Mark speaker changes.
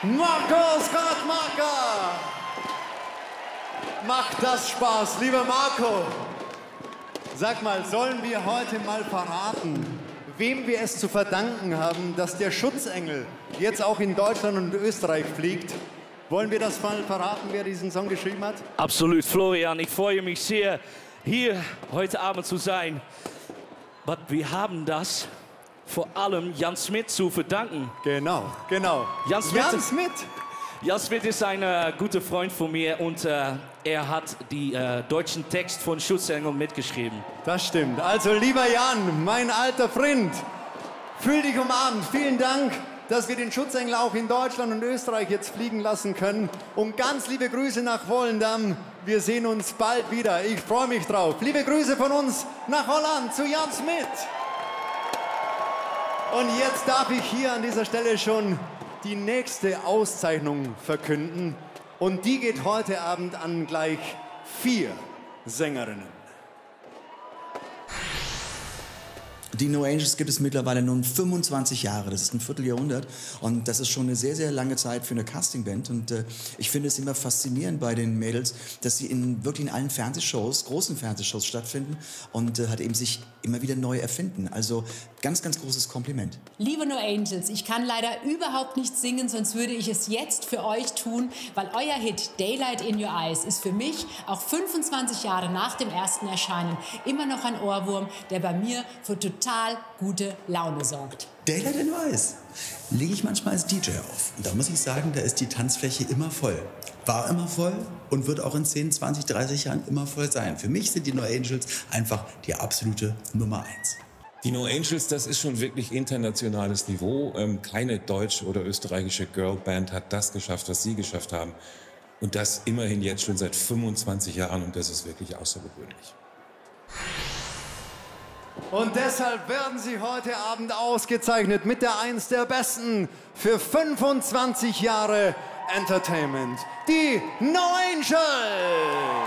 Speaker 1: Marco Scottmacher. Macht das Spaß, lieber Marco? Sag mal, sollen wir heute mal verraten, wem wir es zu verdanken haben, dass der Schutzengel jetzt auch in Deutschland und Österreich fliegt? Wollen wir das mal verraten, wer diesen Song geschrieben hat?
Speaker 2: Absolut, Florian. Ich freue mich sehr, hier heute Abend zu sein. Aber wir haben das vor allem Jan Smit zu verdanken.
Speaker 1: Genau.
Speaker 2: Jan
Speaker 1: Smit.
Speaker 2: Jan Smit ist ein guter Freund von mir und er hat den deutschen Text von Schutzengel mitgeschrieben.
Speaker 1: Das stimmt. Also, lieber Jan, mein alter Freund, fühl dich umarmt. Vielen Dank, dass wir den Schutzengel auch in Deutschland und Österreich jetzt fliegen lassen können. Und ganz liebe Grüße nach Wollendam. Wir sehen uns bald wieder. Ich freue mich drauf. Liebe Grüße von uns nach Holland zu Jan Smit. Und jetzt darf ich hier an dieser Stelle schon die nächste Auszeichnung verkünden. Und die geht heute Abend an gleich 4 Sängerinnen.
Speaker 3: Die No Angels gibt es mittlerweile nun 25 Jahre. Das ist ein Vierteljahrhundert. Und das ist schon eine sehr, sehr lange Zeit für eine Castingband. Und ich finde es immer faszinierend bei den Mädels, dass sie wirklich in allen Fernsehshows, großen Fernsehshows stattfinden und halt eben sich immer wieder neu erfinden. Also ganz, ganz großes Kompliment.
Speaker 4: Liebe No Angels, ich kann leider überhaupt nicht singen, sonst würde ich es jetzt für euch tun, weil euer Hit Daylight in Your Eyes ist für mich auch 25 Jahre nach dem ersten Erscheinen immer noch ein Ohrwurm, der bei mir für total gute Laune sorgt.
Speaker 3: Daylight in Your Eyes lege ich manchmal als DJ auf. Und da muss ich sagen, da ist die Tanzfläche immer voll. War immer voll und wird auch in 10, 20, 30 Jahren immer voll sein. Für mich sind die No Angels einfach die absolute Nummer 1.
Speaker 5: Die No Angels, das ist schon wirklich internationales Niveau. Keine deutsche oder österreichische Girlband hat das geschafft, was sie geschafft haben. Und das immerhin jetzt schon seit 25 Jahren und das ist wirklich außergewöhnlich.
Speaker 1: Und deshalb werden sie heute Abend ausgezeichnet mit der 1 der Besten für 25 Jahre Entertainment. Die No Angels!